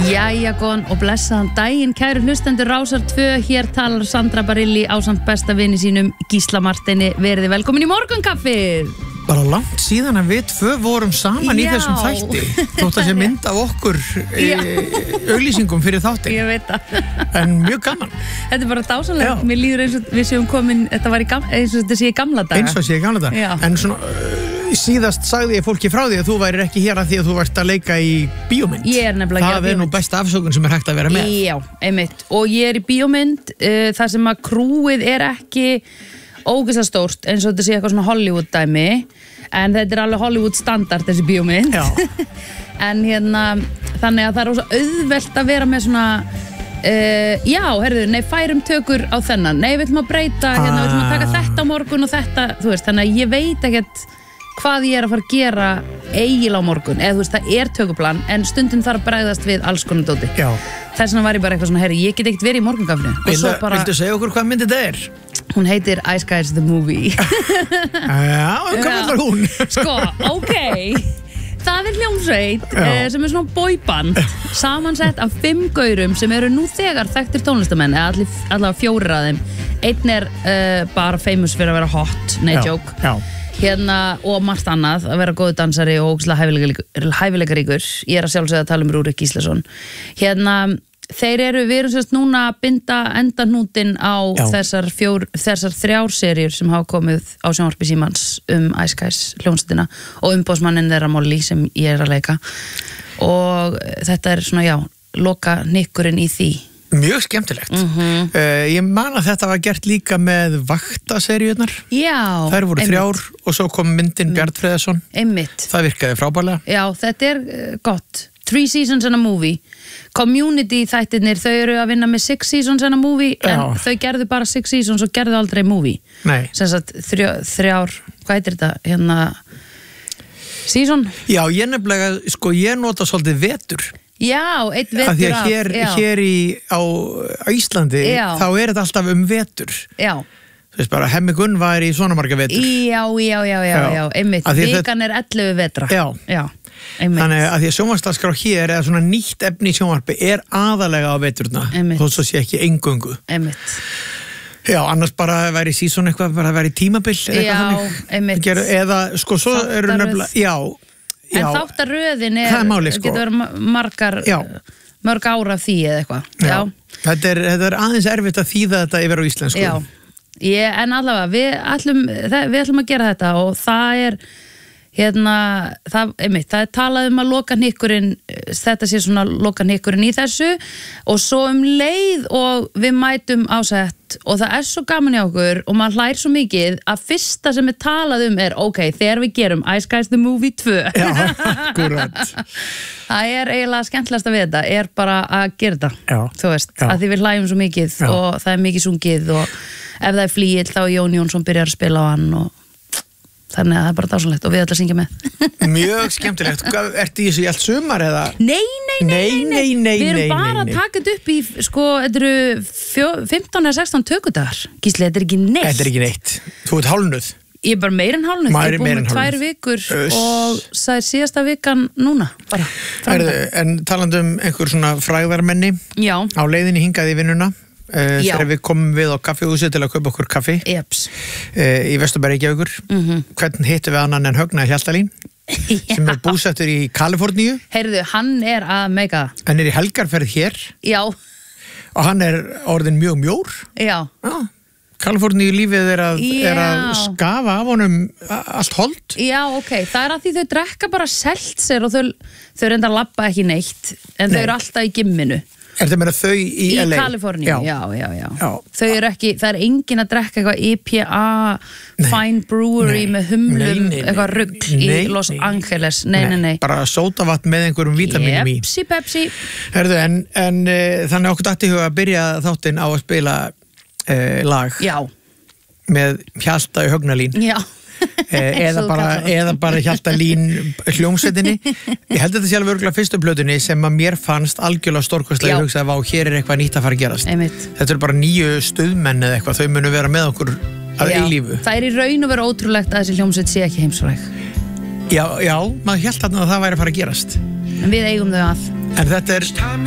Jæja, góðan og blessaðan daginn, kæru hlustendur Rásar 2, hér talar Sandra Barilli ásamt besta vini sínum Gísla Marteini, verið velkomin í morgunkaffið. Bara langt síðan að við tvö vorum saman í þessum þætti, þótt að sé mynd af okkur auglýsingum fyrir þáttin. Ég veit það. En mjög gaman. Þetta er bara dásanlegt, mér líður eins og við séum komin, þetta var eins og þetta sé í gamla daga. Eins og sé í gamla daga, en svona síðast sagði ég fólki frá því að þú værir ekki hér að því að þú varst að leika í bíómynd. Ég er nefnilega að gera bíómynd. Það er nú besta afsökun sem er hægt að vera með. Já, einmitt. Og ég er í bíómynd, þar sem að krúið er ekki ógeðslega stórt, eins og þetta sé eitthvað svona Hollywood dæmi, en þetta er alveg Hollywood standard þessi bíómynd. Já. En þannig að það er rosa auðvelt að vera með svona já, herðu, nei, færum tökur á þennan, nei, við ætlum að breyta við ætlum að taka þetta á morgun og þetta, þú veist, þannig að ég veit ekkert hvað ég er að fara að gera eiginlega á morgun, eða þú veist, það er tökuplan en stundum þarf að bregðast við alls konar dóti. Já. Þess vegna var ég bara eitthvað svona, herri, ég get ekkert verið í morgunkafinu. Viltu segja okkur hvað myndið þetta er? Hún heitir Ice Guys the Movie. Já, hvað villar hún? Sko, ok, það er hljómsveit sem er svona boyband samansett af 5 gaurum sem eru nú þegar þekktir tónlistamenn, eða allavega 4 af þeim. Einn er bara famous fyrir að vera hot, nei joke. Já. Og margt annað, að vera góðu dansari og hæfileikaríkur. Ég er að sjálfsögða að tala um Rúrik Gíslason. Við erum sérst núna að binda endahnútin á þessar 3 seríur sem hafa komið á sjónvarpi Símans Ice Guys hljómsveitina og umboðsmanninn þeirra Molly sem ég er að leika. Og þetta er svona, loka nikkurinn í því. Mjög skemmtilegt. Ég man að þetta var gert líka með vaktaseríunar. Já. Þær voru 3 og svo kom myndin Björn Freðarsson. Einmitt. Það virkaði frábærlega. Já, þetta er gott. 3 seasons and a movie. Community þættirnir, þau eru að vinna með 6 seasons and a movie, en þau gerðu bara 6 seasons og gerðu aldrei movie. Nei. Sem sagt 3, hvað heitir þetta? Season? Já, ég nefnilega, ég nota svolítið vetur. Já, eitt vetur af. Því að hér á Íslandi, þá er þetta alltaf vetur. Já. Þú veist bara, Hemmi Gunn var í svona marga vetur. Já, einmitt. Vikan er 11 vetra. Já. Einmitt. Þannig að því að sjónvarpsdagskrá hér eða svona nýtt efni í sjónvarpi er aðalega á veturna, þó svo sé ekki eingöngu. Einmitt. Já, annars bara væri season eitthvað, bara væri tímabil eða eitthvað þannig. Já, einmitt. Eða, svo eru nefnilega, en þáttaröðin getur verið mörg ára af því eða eitthvað. Já. Þetta er aðeins erfitt að þýða þetta yfir á íslensku. Já, en allavega, við ætlum að gera þetta og það er það er talað um að loka hnykkurinn, þetta sé svona loka hnykkurinn í þessu og svo leið og við mætum á sett og það er svo gaman í okkur og maður hlær svo mikið að fyrsta sem er talað er ok, þegar við gerum Ice Guys the Movie 2. Já, akkurat. Það er eiginlega skemmtilegast að við þetta, er bara að gera þetta. Já. Þú veist, að því við hlæjum svo mikið og það er mikið sungið og ef það er flýill þá er Jón Jónsson byrjar að spila á hann og þannig að það er bara dásanlegt og við ætlum að syngja með. Mjög skemmtilegt. Ertu í þessu í allt sumar eða? Nei. Við erum bara að taka þetta upp í, þetta eru 15 eða 16 tökudagar. Gísli, þetta er ekki neitt. Þetta er ekki neitt. Þú ert hálfnuð. Ég er bara meir en hálfnuð. Ég er búin með 2 vikur og það er síðasta vikan núna. En talandi einhver svona frægðarmenni á leiðinni hingað í vinnuna. Þegar við komum við á kaffihúsi til að kaupa okkur kaffi í Vesturbæri Reykjavíkur. Hvernig hittum við annan en Högna Hjaltalín sem er búsettur í Kaliforníu. Heyrðu, hann er að meika það. Hann er í helgarferð hér. Já. Og hann er orðinn mjög mjór. Já. Kaliforníu lífið er að skafa af honum allt hold. Já, ok, það er að því þau drekka bara seltser og þau reynda að labba ekki neitt en þau eru alltaf í gymminu. Er þetta meira þau í LA? Í Kaliforníu, já. Þau eru ekki, það er engin að drekka eitthvað IPA, Fine Brewery með humlum, eitthvað rugl í Los Angeles. Nei. Bara sódavatn með einhverjum vítamínum í. Pepsi. Herðu, en þannig okkur dætti huga að byrja þáttinn á að spila lag. Já. Með Hjalta í Högnalín. Já. eða bara Hjaltalín hljómsveitinni. Ég held þetta sé alveg örugglega fyrstu plötunni sem að mér fannst algjörlega stórkostlega að hugsa að hér er eitthvað nýtt að fara að gerast. Þetta er bara 9 stuðmenn eða eitthvað, þau munu vera með okkur að eilífu. Það er í raun og vera ótrúlegt að þessi hljómsveit sé ekki heimsfræg. Já, maður hélt þarna að það væri að fara að gerast. En við eigum þau að. En þetta er